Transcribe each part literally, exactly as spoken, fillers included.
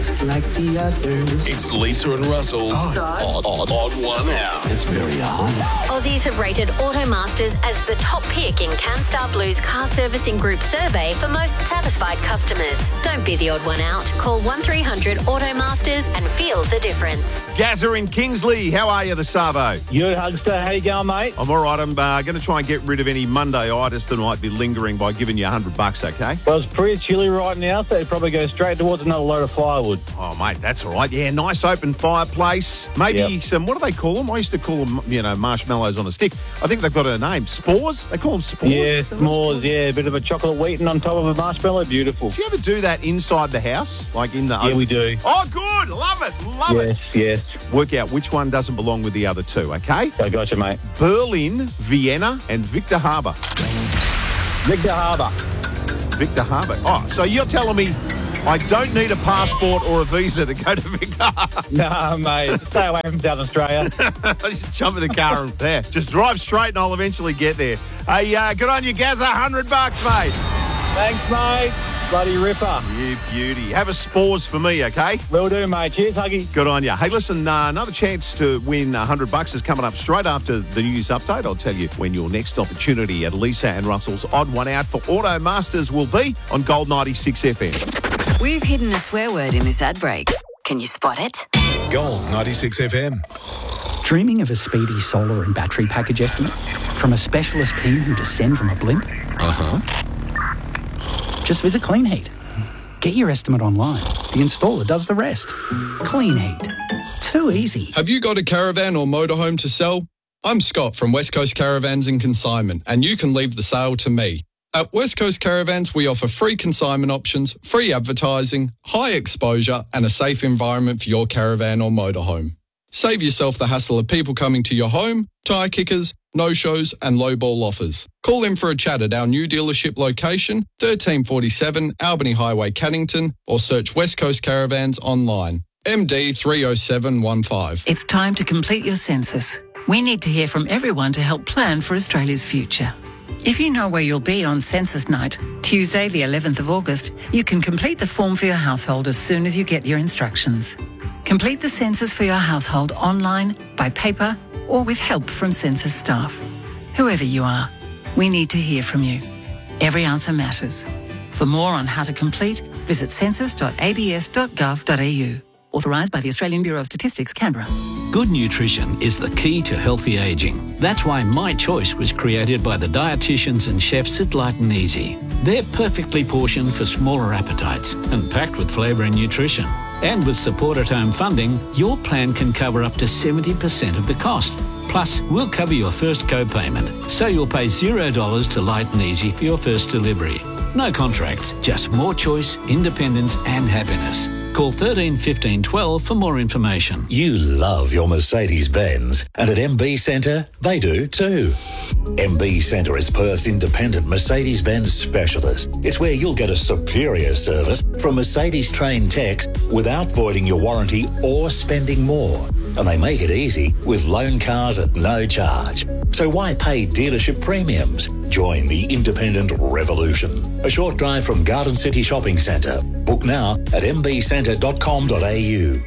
like the others. It's Lisa and Russell's oh. odd, odd, odd One Out. It's very odd. Aussies have rated Automasters as the top pick in CanStar Blue's car servicing group survey for most satisfied customers. Don't be the odd one out. Call one three hundred Automasters and feel the difference. Gazza in Kingsley, how are you, the Savo? You, Hugster, how you going, mate? I'm all right. I'm uh, going to try and get rid of any Monday-itis that might be lingering by giving you a hundred bucks, okay? Well, it's pretty chilly right now, so you'd probably go straight towards another load of firewood. Oh, mate, that's all right. Yeah, nice open fireplace. Maybe Yep. some, what do they call them? I used to call them, you know, marshmallows on a stick. I think they've got a name. Spores? They call them spores? Yeah, Is that what it's s'mores, yeah, a bit of a chocolate wheating on top of a marshmallow, beautiful. called? Do you ever do that inside the house? Like in the... Yeah, we do. Oh, good. Love it. Love Yes, it. yes. Work out which one doesn't belong with the other two, okay? I gotcha, mate. Berlin, Vienna, and Victor Harbour. Victor Harbour. Victor Harbour. Oh, so you're telling me I don't need a passport or a visa to go to Victor Harbour? Nah, mate, stay away from South Australia. I just jump in the car and there. Just drive straight and I'll eventually get there. Hey, uh, good on you, Gazza. one hundred bucks, mate. Thanks, mate. Bloody ripper. You beauty. Have a spores for me, okay? Will do, mate. Cheers, Huggy. Good on you. Hey, listen, uh, another chance to win one hundred bucks is coming up straight after the news update. I'll tell you when your next opportunity at Lisa and Russell's Odd One Out for Automasters will be on Gold ninety-six F M. We've hidden a swear word in this ad break. Can you spot it? Gold ninety-six F M. Dreaming of a speedy solar and battery package estimate from a specialist team who descend from a blimp? Uh-huh. Just visit Clean Heat. Get your estimate online. The installer does the rest. Clean Heat. Too easy. Have you got a caravan or motorhome to sell? I'm Scott from West Coast Caravans and Consignment, and you can leave the sale to me. At West Coast Caravans, we offer free consignment options, free advertising, high exposure, and a safe environment for your caravan or motorhome. Save yourself the hassle of people coming to your home, tyre kickers, no-shows and low-ball offers. Call in for a chat at our new dealership location, thirteen forty-seven Albany Highway, Cannington, or search West Coast Caravans online. M D three oh seven one five. It's time to complete your census. We need to hear from everyone to help plan for Australia's future. If you know where you'll be on census night, Tuesday the eleventh of August, you can complete the form for your household as soon as you get your instructions. Complete the census for your household online, by paper, or with help from census staff. Whoever you are, we need to hear from you. Every answer matters. For more on how to complete, visit census dot a b s dot gov dot a u. Authorised by the Australian Bureau of Statistics, Canberra. Good nutrition is the key to healthy ageing. That's why My Choice was created by the dietitians and chefs at Light and Easy. They're perfectly portioned for smaller appetites and packed with flavour and nutrition. And with support at home funding, your plan can cover up to seventy percent of the cost. Plus, we'll cover your first co-payment, so you'll pay zero dollars to Light and Easy for your first delivery. No contracts, just more choice, independence and happiness. Call thirteen fifteen twelve for more information. You love your Mercedes-Benz, and at M B Centre, they do too. M B Centre is Perth's independent Mercedes-Benz specialist. It's where you'll get a superior service from Mercedes-trained techs without voiding your warranty or spending more. And they make it easy with loan cars at no charge. So why pay dealership premiums? Join the independent revolution. A short drive from Garden City Shopping Centre. Book now at m b centre dot com dot a u.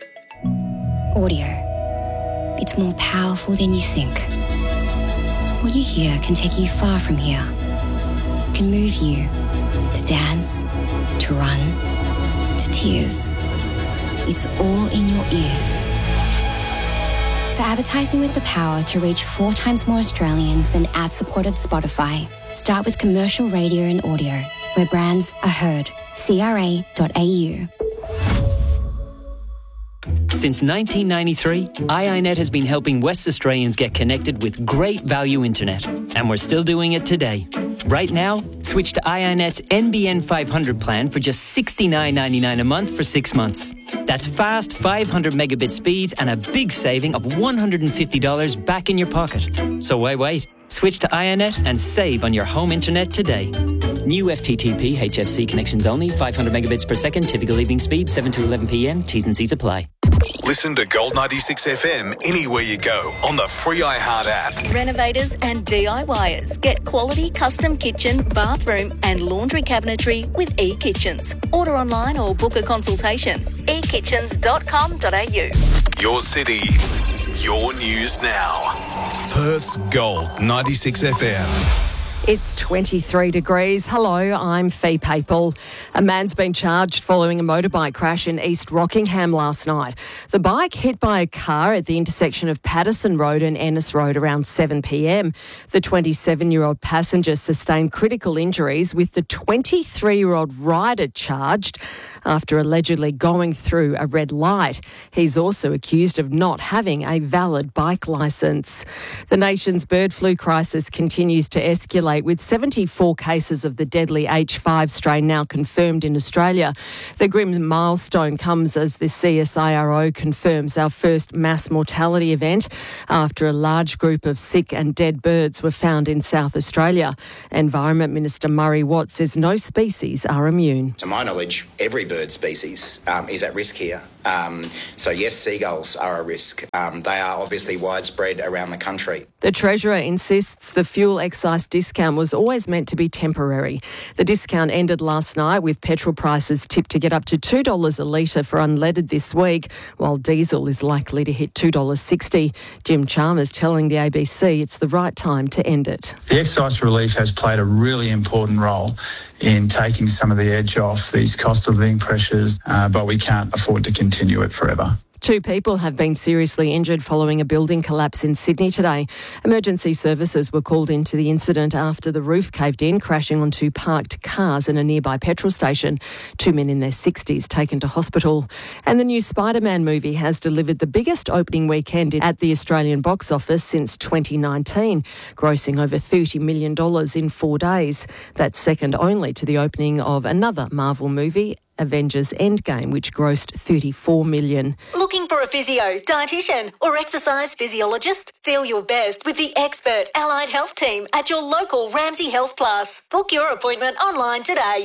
Audio. It's more powerful than you think. What you hear can take you far from here. It can move you to dance, to run, to tears. It's all in your ears. For advertising with the power to reach four times more Australians than ad-supported Spotify, start with commercial radio and audio, where brands are heard. c r a dot a u. Since nineteen ninety-three, I I Net has been helping West Australians get connected with great value internet. And we're still doing it today. Right now, switch to I I Net's N B N five hundred plan for just sixty-nine ninety-nine a month for six months. That's fast five hundred megabit speeds and a big saving of one hundred fifty dollars back in your pocket. So why wait? Switch to I I Net and save on your home internet today. New F T T P H F C connections only, five hundred megabits per second, typical evening speed, seven to eleven p m, T's and C's apply. Listen to Gold ninety-six F M anywhere you go on the free iHeart app. Renovators and DIYers get quality custom kitchen, bathroom and laundry cabinetry with eKitchens. Order online or book a consultation. e kitchens dot com dot a u. Your city, your news now. Perth's Gold ninety-six F M. It's twenty-three degrees. Hello, I'm Fee Papel. A man's been charged following a motorbike crash in East Rockingham last night. The bike hit by a car at the intersection of Patterson Road and Ennis Road around seven p m. The twenty-seven-year-old passenger sustained critical injuries, with the twenty-three-year-old rider charged after allegedly going through a red light. He's also accused of not having a valid bike licence. The nation's bird flu crisis continues to escalate, with seventy-four cases of the deadly H five strain now confirmed in Australia. The grim milestone comes as the C S I R O confirms our first mass mortality event after a large group of sick and dead birds were found in South Australia. Environment Minister Murray Watt says no species are immune. To my knowledge, every bird species um, is at risk here. Um, so yes, seagulls are a risk. Um, they are obviously widespread around the country. The Treasurer insists the fuel excise discount was always meant to be temporary. The discount ended last night, with petrol prices tipped to get up to two dollars a litre for unleaded this week, while diesel is likely to hit two dollars sixty. Jim Chalmers telling the A B C it's the right time to end it. The excise relief has played a really important role in taking some of the edge off these cost of living pressures, uh, but we can't afford to continue it forever. Two people have been seriously injured following a building collapse in Sydney today. Emergency services were called into the incident after the roof caved in, crashing onto parked cars in a nearby petrol station. Two men in their sixties taken to hospital. And the new Spider-Man movie has delivered the biggest opening weekend at the Australian box office since twenty nineteen, grossing over thirty million dollars in four days. That's second only to the opening of another Marvel movie, Avengers Endgame, which grossed thirty-four million dollars. Looking for a physio, dietitian or exercise physiologist? Feel your best with the expert allied health team at your local Ramsay Health Plus. Book your appointment online today.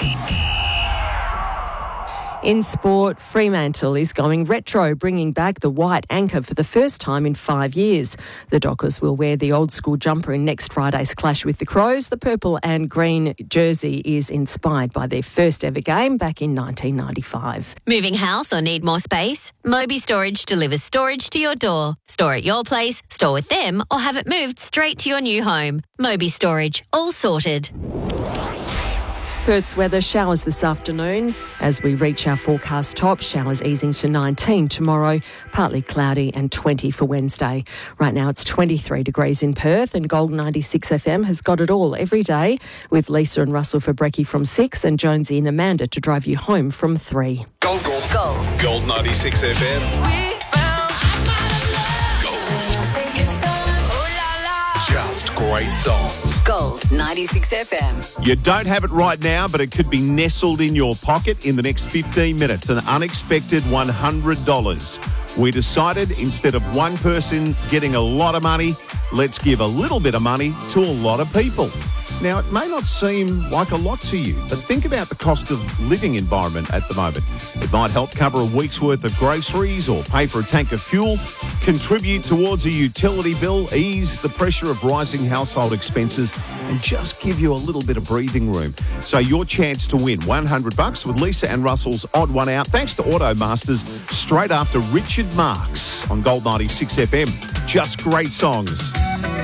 In sport, Fremantle is going retro, bringing back the white anchor for the first time in five years. The Dockers will wear the old-school jumper in next Friday's clash with the Crows. The purple and green jersey is inspired by their first ever game back in nineteen ninety-five. Moving house or need more space? Moby Storage delivers storage to your door. Store at your place, store with them, or have it moved straight to your new home. Moby Storage, all sorted. Perth's weather, showers this afternoon. As we reach our forecast top, showers easing to nineteen tomorrow, partly cloudy, and twenty for Wednesday. Right now it's twenty-three degrees in Perth, and Gold ninety-six F M has got it all every day, with Lisa and Russell for brekkie from six and Jonesy and Amanda to drive you home from three. Gold, gold, gold. Gold ninety-six F M. Just great songs. Gold ninety-six F M. You don't have it right now, but it could be nestled in your pocket in the next fifteen minutes. An unexpected one hundred dollars. We decided instead of one person getting a lot of money, let's give a little bit of money to a lot of people. Now, it may not seem like a lot to you, but think about the cost of living environment at the moment. It might help cover a week's worth of groceries or pay for a tank of fuel, contribute towards a utility bill, ease the pressure of rising household expenses, and just give you a little bit of breathing room. So your chance to win one hundred bucks with Lisa and Russell's Odd One Out, thanks to Automasters, straight after Richard Marx on Gold ninety-six F M. Just great songs.